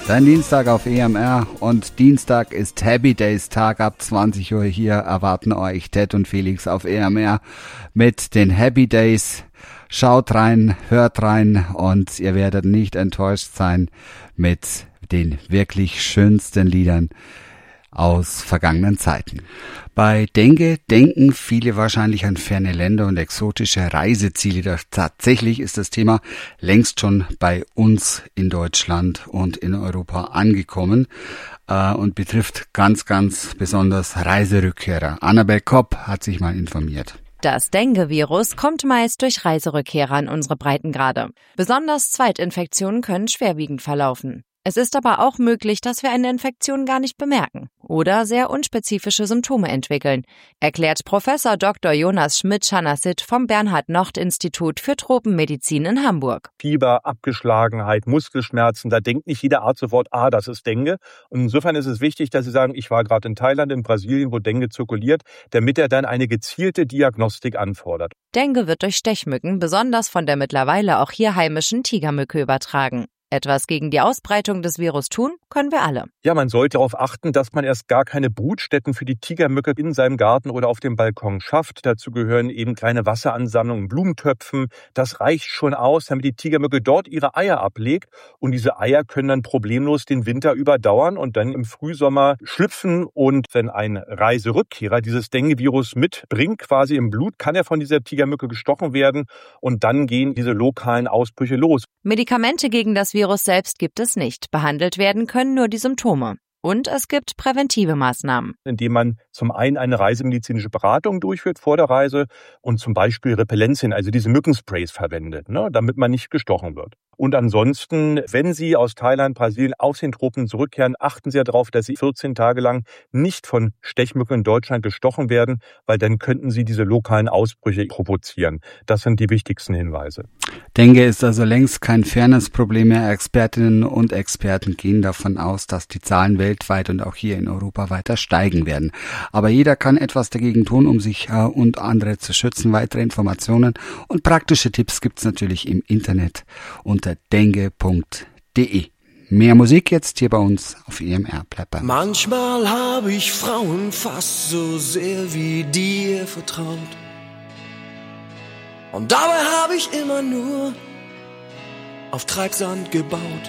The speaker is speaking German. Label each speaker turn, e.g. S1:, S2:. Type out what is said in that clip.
S1: Dein Dienstag auf EMR und Dienstag ist Happy Days Tag. Ab 20 Uhr hier erwarten euch Ted und Felix auf EMR mit den Happy Days. Schaut rein, hört rein und ihr werdet nicht enttäuscht sein mit den wirklich schönsten Liedern aus vergangenen Zeiten. Bei Dengue denken viele wahrscheinlich an ferne Länder und exotische Reiseziele. Doch tatsächlich ist das Thema längst schon bei uns in Deutschland und in Europa angekommen und betrifft ganz, ganz besonders Reiserückkehrer. Annabel Kopp hat sich mal informiert.
S2: Das Dengue-Virus kommt meist durch Reiserückkehrer in unsere Breitengrade. Besonders Zweitinfektionen können schwerwiegend verlaufen. Es ist aber auch möglich, dass wir eine Infektion gar nicht bemerken oder sehr unspezifische Symptome entwickeln, erklärt Professor Dr. Jonas Schmidt-Schanassit vom Bernhard-Nocht-Institut für Tropenmedizin in Hamburg.
S3: Fieber, Abgeschlagenheit, Muskelschmerzen, da denkt nicht jeder Arzt sofort, das ist Dengue. Und insofern ist es wichtig, dass Sie sagen, ich war gerade in Thailand, in Brasilien, wo Dengue zirkuliert, damit er dann eine gezielte Diagnostik anfordert.
S2: Dengue wird durch Stechmücken, besonders von der mittlerweile auch hier heimischen Tigermücke, übertragen. Etwas gegen die Ausbreitung des Virus tun können wir alle.
S3: Ja, man sollte darauf achten, dass man erst gar keine Brutstätten für die Tigermücke in seinem Garten oder auf dem Balkon schafft. Dazu gehören eben kleine Wasseransammlungen, Blumentöpfen. Das reicht schon aus, damit die Tigermücke dort ihre Eier ablegt. Und diese Eier können dann problemlos den Winter überdauern und dann im Frühsommer schlüpfen. Und wenn ein Reiserückkehrer dieses Dengue-Virus mitbringt, quasi im Blut, kann er von dieser Tigermücke gestochen werden. Und dann gehen diese lokalen Ausbrüche los.
S2: Medikamente gegen das Virus selbst gibt es nicht. Behandelt werden können nur die Symptome. Und es gibt präventive Maßnahmen.
S3: Indem man zum einen eine reisemedizinische Beratung durchführt vor der Reise und zum Beispiel Repellenzien, also diese Mückensprays verwendet, damit man nicht gestochen wird. Und ansonsten, wenn Sie aus Thailand, Brasilien, aus den Tropen zurückkehren, achten Sie darauf, dass Sie 14 Tage lang nicht von Stechmücken in Deutschland gestochen werden, weil dann könnten Sie diese lokalen Ausbrüche provozieren. Das sind die wichtigsten Hinweise.
S1: Dengue ist also längst kein Fairness-Problem mehr. Expertinnen und Experten gehen davon aus, dass die Zahlen weltweit und auch hier in Europa weiter steigen werden. Aber jeder kann etwas dagegen tun, um sich und andere zu schützen. Weitere Informationen und praktische Tipps gibt's natürlich im Internet unter dengue.de. Mehr Musik jetzt hier bei uns auf EMR. Bleibt bei uns.
S4: Manchmal habe ich Frauen fast so sehr wie dir vertraut. Und dabei habe ich immer nur auf Treibsand gebaut.